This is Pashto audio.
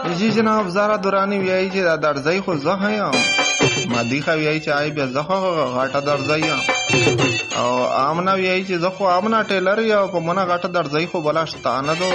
جی جناب زارا دورانی ویایي چې دا درځی خو زه یم مدیخه ویایي چې آی بیا زه خو غټه درځی یم او آمنه ویایي چې زه خو آمنه ټیلر یم په منه غټه درځی خو بله شته نه دو